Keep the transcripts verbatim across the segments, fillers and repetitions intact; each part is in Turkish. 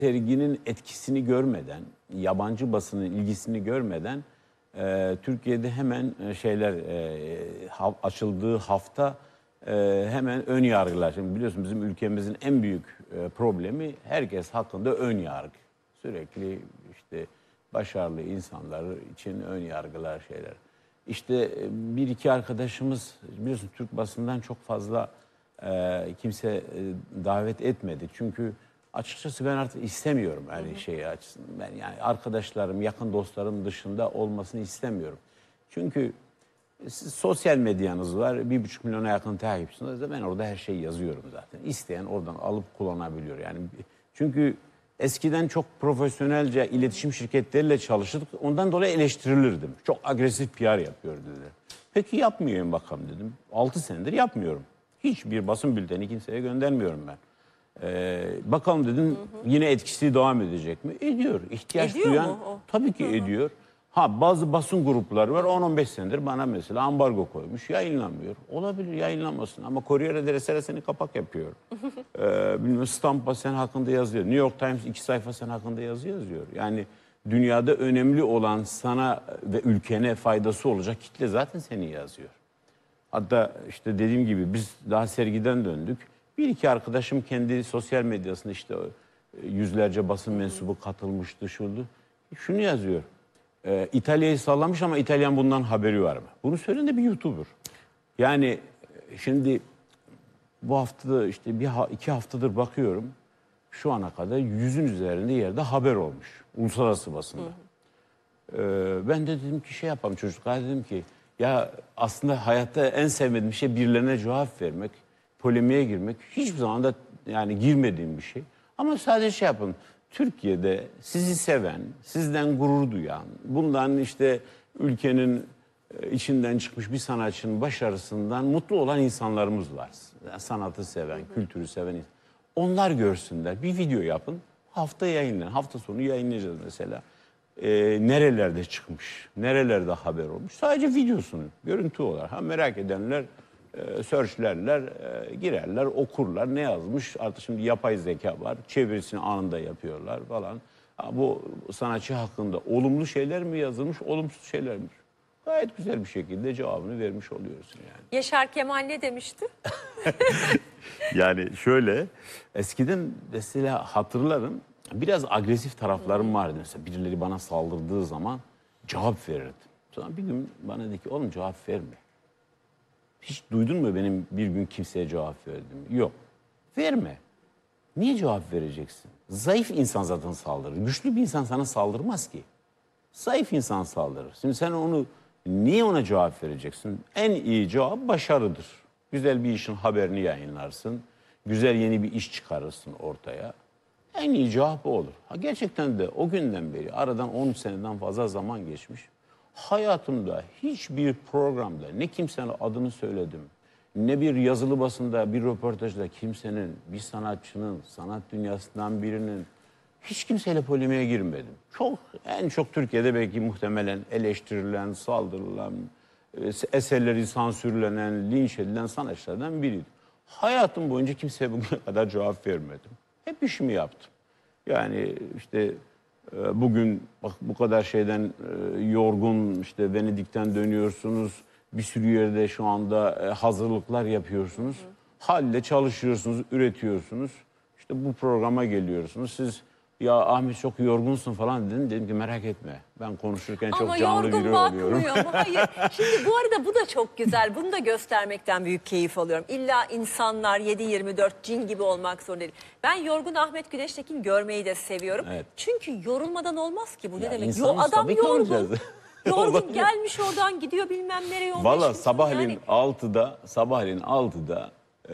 serginin etkisini görmeden, yabancı basının ilgisini görmeden e, Türkiye'de hemen şeyler e, ha, açıldığı hafta e, hemen ön yargılar. Şimdi biliyorsun bizim ülkemizin en büyük e, problemi herkes hakkında ön yargı. Sürekli işte başarılı insanlar için ön yargılar şeyler. İşte bir iki arkadaşımız biliyorsun Türk basından çok fazla e, kimse e, davet etmedi. Çünkü açıkçası ben artık istemiyorum yani şeyi açısından. Ben yani arkadaşlarım, yakın dostlarım dışında olmasını istemiyorum. Çünkü siz sosyal medyanız var, bir buçuk milyona yakın takipçisiniz. Ben orada her şeyi yazıyorum zaten. İsteyen oradan alıp kullanabiliyor. Yani çünkü eskiden çok profesyonelce iletişim şirketleriyle çalıştık. Ondan dolayı eleştirilirdim. Çok agresif P R yapıyor dediler. Peki yapmayayım bakalım dedim. altı senedir yapmıyorum. Hiçbir basın bülteni kimseye göndermiyorum ben. Ee, bakalım dedim, hı hı, yine etkisi devam edecek mi? Ediyor. İhtiyaç ediyor duyan mu o? tabii ki, hı hı, ediyor. Ha bazı basın grupları var on on beş senedir bana mesela ambargo koymuş, yayınlanmıyor. Olabilir, yayınlanmasın ama Corriere della Sera seni kapak yapıyor. ee, bilmiyorum, Stampa sen hakkında yazıyor. New York Times iki sayfa sen hakkında yazı yazıyor. Yani dünyada önemli olan sana ve ülkene faydası olacak kitle zaten seni yazıyor. Hatta işte dediğim gibi biz daha sergiden döndük. Bir iki arkadaşım kendi sosyal medyasında işte yüzlerce basın mensubu katılmıştı, şuydu. Şunu yazıyor. E, İtalya'yı sallamış ama İtalyan bundan haberi var mı? Bunu söyleyen de bir YouTuber. Yani şimdi bu haftada işte bir iki haftadır bakıyorum. Şu ana kadar yüzün üzerinde yerde haber olmuş. Uluslararası basında. Hı hı. E, ben de dedim ki şey yapalım çocuklar, dedim ki ya aslında hayatta en sevmediğim şey birilerine cevap vermek, polemiğe girmek. Hiçbir zaman da yani girmediğim bir şey. Ama sadece şey yapın. Türkiye'de sizi seven, sizden gurur duyan, bundan işte ülkenin içinden çıkmış bir sanatçının başarısından mutlu olan insanlarımız var. Sanatı seven, hı hı, kültürü seven. Onlar görsünler. Bir video yapın. Hafta yayınlayın. Hafta sonu yayınlayacağız mesela. E, nerelerde çıkmış, nerelerde haber olmuş. Sadece videosunu, görüntü olarak. Ha, merak edenler e, searchlerler, e, girerler, okurlar. Ne yazmış? Artık şimdi yapay zeka var. Çevirisini anında yapıyorlar falan. Ha, bu sanatçı hakkında olumlu şeyler mi yazılmış, olumsuz şeyler mi? Gayet güzel bir şekilde cevabını vermiş oluyorsun yani. Yaşar Kemal ne demişti? Yani şöyle, eskiden mesela hatırlarım, biraz agresif taraflarım vardı. Mesela birileri bana saldırdığı zaman cevap verirdim. Sonra bir gün bana dedi ki oğlum cevap verme. Hiç duydun mu benim bir gün kimseye cevap verdim? Yok. Verme. Niye cevap vereceksin? Zayıf insan zaten saldırır. Güçlü bir insan sana saldırmaz ki. Zayıf insan saldırır. Şimdi sen onu niye ona cevap vereceksin? En iyi cevap başarıdır. Güzel bir işin haberini yayınlarsın. Güzel yeni bir iş çıkarırsın ortaya. En iyi cevap o olur. Ha, gerçekten de o günden beri aradan on seneden fazla zaman geçmiş. Hayatımda hiçbir programda ne kimsenin adını söyledim, ne bir yazılı basında, bir röportajda kimsenin, bir sanatçının, sanat dünyasından birinin hiç kimseyle polemiğe girmedim. Çok, en çok Türkiye'de belki muhtemelen eleştirilen, saldırılan, eserleri sansürlenen, linç edilen sanatçılardan biriydi. Hayatım boyunca kimseye bugüne kadar cevap vermedim. Hep işimi yaptım. Yani işte bugün bak bu kadar şeyden yorgun, işte Venedik'ten dönüyorsunuz. Bir sürü yerde şu anda hazırlıklar yapıyorsunuz. Hı hı. Halle çalışıyorsunuz, üretiyorsunuz. İşte bu programa geliyorsunuz. Siz ya Ahmet çok yorgunsun falan dedim. Dedim ki merak etme. Ben konuşurken çok canlı biri oluyorum. Ama yorgun bakmıyor. Hayır. Şimdi bu arada bu da çok güzel. Bunu da göstermekten büyük keyif alıyorum. İlla insanlar yedi yirmi dört cin gibi olmak zorunda değil. Ben yorgun Ahmet Güneştekin görmeyi de seviyorum. Evet. Çünkü yorulmadan olmaz ki bu. Ya ne demek? Yo, adam yorgun. Yorgun gelmiş oradan gidiyor bilmem nereye. Valla sabahleyin yani... altıda sabahleyin altıda e,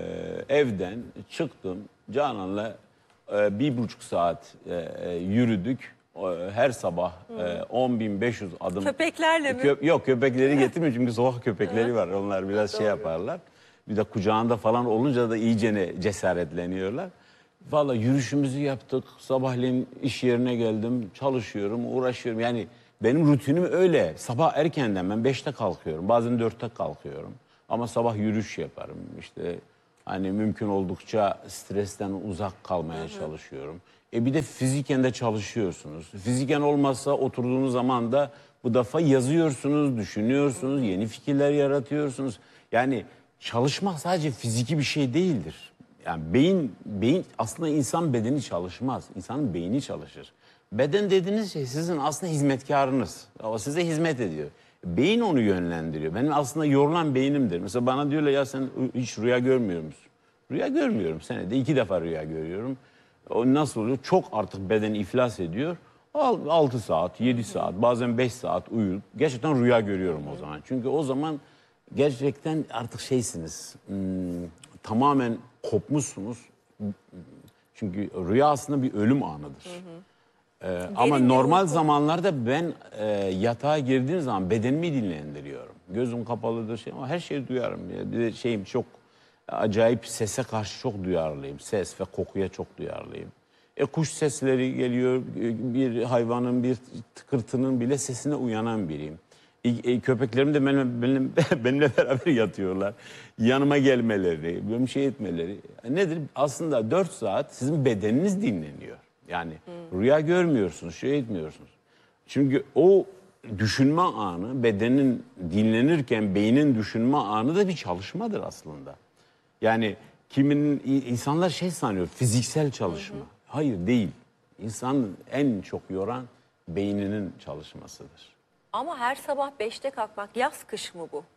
evden çıktım Canan'la e, bir buçuk saat e, yürüdük. Her sabah e, on bin beş yüz adım. Köpeklerle mi? Kö yok köpekleri getirmiyor çünkü sokak köpekleri var. Onlar biraz şey yaparlar. Bir de kucağında falan olunca da iyicene cesaretleniyorlar. Valla yürüyüşümüzü yaptık. Sabahleyin iş yerine geldim. Çalışıyorum, uğraşıyorum. Yani benim rutinim öyle. Sabah erkenden ben beşte kalkıyorum. Bazen dörtte kalkıyorum. Ama sabah yürüyüş yaparım. İşte hani mümkün oldukça stresten uzak kalmaya, hı hı, çalışıyorum. E bir de fiziken de çalışıyorsunuz. Fiziken olmazsa oturduğunuz zaman da bu defa yazıyorsunuz, düşünüyorsunuz, yeni fikirler yaratıyorsunuz. Yani çalışmak sadece fiziki bir şey değildir. Yani beyin, beyin aslında insan bedeni çalışmaz. İnsanın beyni çalışır. Beden dediğiniz şey sizin aslında hizmetkarınız. O size hizmet ediyor. Beyin onu yönlendiriyor. Benim aslında yorulan beynimdir. Mesela bana diyorlar ya sen hiç rüya görmüyor musun? Rüya görmüyorum. Senede iki defa rüya görüyorum. O nasıl oluyor? Çok artık beden iflas ediyor. altı saat, yedi saat, bazen beş saat uyuyup gerçekten rüya görüyorum o zaman. Çünkü o zaman gerçekten artık şeysiniz, hmm, tamamen kopmuşsunuz. Çünkü rüya aslında bir ölüm anıdır. Ee, ama bir normal uyku. zamanlarda ben e, yatağa girdiğim zaman bedenimi dinlendiriyorum. Gözüm kapalıdır şey ama her şeyi duyarım. Bir de şeyim çok acayip sese karşı çok duyarlıyım. Ses ve kokuya çok duyarlıyım. E, kuş sesleri geliyor, bir hayvanın, bir tıkırtının bile sesine uyanan biriyim. E, e, köpeklerim de benim, benim, benimle beraber yatıyorlar. Yanıma gelmeleri, bir şey etmeleri. Nedir? Aslında dört saat sizin bedeniniz dinleniyor. Yani hmm. rüya görmüyorsunuz, şey etmiyorsunuz. Çünkü o düşünme anı, bedenin dinlenirken beynin düşünme anı da bir çalışmadır aslında. Yani kimin insanlar şey sanıyor, fiziksel çalışma. Hı hı. Hayır değil. İnsan en çok yoran beyninin çalışmasıdır. Ama her sabah beşte kalkmak, yaz kış mı bu?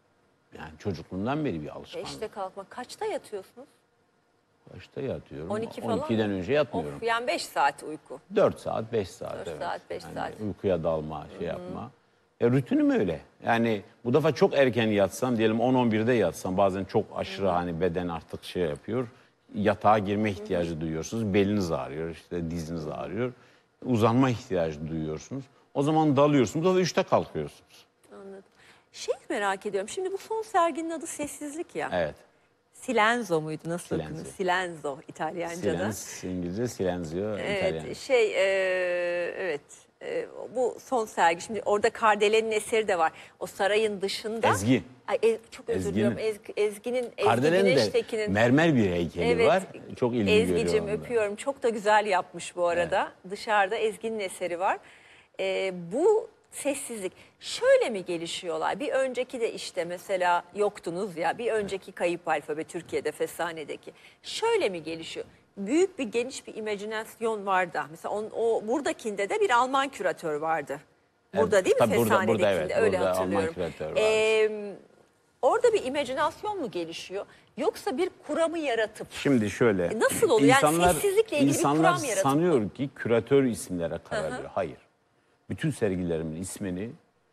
Yani çocukluğumdan beri bir alışkanlık. Beşte kalkmak. Kaçta yatıyorsunuz? Kaçta yatıyorum? on iki falan on ikiden mı? önce yatmıyorum. Of, yani beş saat uyku. dört saat, beş saat. dört evet. saat, beş yani saat. Uykuya dalma, şey Hı-hı. yapma. E, rutinim öyle. Yani bu defa çok erken yatsam, diyelim on on birde yatsam, bazen çok aşırı Hı-hı. hani beden artık şey yapıyor. Yatağa girme ihtiyacı Hı-hı. duyuyorsunuz. Beliniz ağrıyor, işte diziniz Hı-hı. ağrıyor. Uzanma ihtiyacı duyuyorsunuz. O zaman dalıyorsunuz. Bu da üçte kalkıyorsunuz. Anladım. Şey merak ediyorum. Şimdi bu son serginin adı Sessizlik ya. Evet. Silenzo muydu? Nasıl Silenzo. okunuyor? Silenzo İtalyanca'da. Silens, İngilizce, silenzio, Evet, İtalyan. şey, e, evet. E, bu son sergi. Şimdi orada Kardele'nin eseri de var. O sarayın dışında. Ezgi. Ay, e, çok özür Ezgi'nin. diliyorum. Ezgi, Ezgi'nin, Ezgi Kardele'nin Güneştekin'in. de mermer bir heykeli Evet, var. Çok ilgi görüyor Ezgi'cim onda. öpüyorum. Çok da güzel yapmış bu arada. Evet. Dışarıda Ezgi'nin eseri var. E, bu sessizlik şöyle mi gelişiyorlar? Bir önceki de işte mesela yoktunuz ya, bir önceki Kayıp Alfabe Türkiye'de Fesane'deki. Şöyle mi gelişiyor? Büyük bir geniş bir imajinasyon var da. Mesela on, o buradakinde de bir Alman küratör vardı. Burada Evet, değil mi tabii burada- Fesane'dekinde? burada evet, Öyle burada Alman hatırlıyorum. küratör vardı. Ee, orada bir imajinasyon mu gelişiyor? Yoksa bir kuramı yaratıp? Şimdi şöyle. Nasıl oluyor? Yani insanlar, sessizlikle ilgili bir insanlar kuram yaratıp sanıyor ki küratör isimlere karar Hı hı. veriyor. Hayır. Bütün sergilerimin ismini,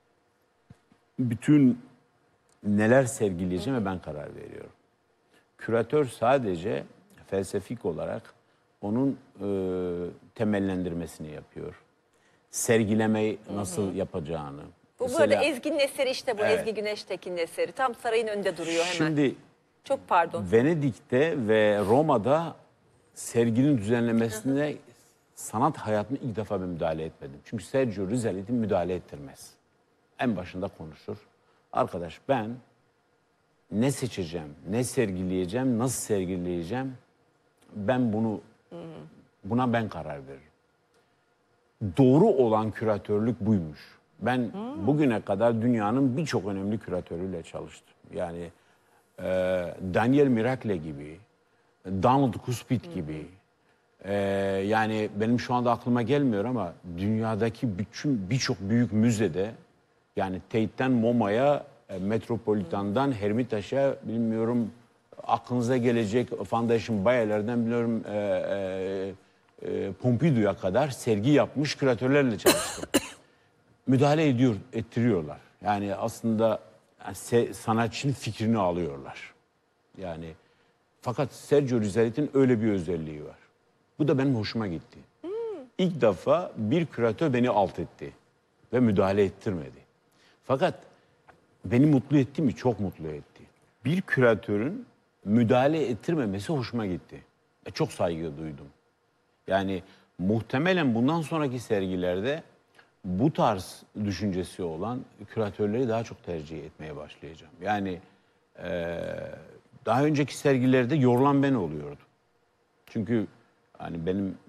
bütün neler sergileyeceğime ben karar veriyorum. Küratör sadece felsefik olarak onun e, temellendirmesini yapıyor. Sergilemeyi nasıl yapacağını. Bu Mesela- burada Ezgi'nin eseri işte bu Evet. Ezgi Güneştekin'in eseri. Tam sarayın önünde duruyor hemen. Şimdi Çok pardon. Venedik'te ve Roma'da serginin düzenlemesine sanat hayatına ilk defa ben müdahale etmedim. Çünkü Sergio Rizaliti müdahale ettirmez. En başında konuşur. Arkadaş ben ne seçeceğim, ne sergileyeceğim, nasıl sergileyeceğim, ben bunu buna ben karar veririm. Doğru olan küratörlük buymuş. Ben hmm. bugüne kadar dünyanın birçok önemli küratörüyle çalıştım. Yani e, Daniel Miracle gibi, Donald Kuspit gibi. E, yani benim şu anda aklıma gelmiyor ama dünyadaki bütün birçok büyük müzede, yani Tate'den MoMA'ya, e, Metropolitan'dan Hermitage'a, bilmiyorum aklınıza gelecek Foundation Bayer'lerden biliyorum e, e, e, Pompidou'ya kadar sergi yapmış küratörlerle çalıştım. Müdahale ediyor, ettiriyorlar. Yani aslında yani sanatçının fikrini alıyorlar. Yani fakat Sergio Rizaliti'nin öyle bir özelliği var. Bu da benim hoşuma gitti. Hmm. İlk defa bir küratör beni alt etti ve müdahale ettirmedi. Fakat beni mutlu etti mi? Çok mutlu etti. Bir küratörün müdahale ettirmemesi hoşuma gitti. E, çok saygı duydum. Yani muhtemelen bundan sonraki sergilerde bu tarz düşüncesi olan küratörleri daha çok tercih etmeye başlayacağım. Yani e, daha önceki sergilerde yorulan ben oluyordum. Çünkü hani benim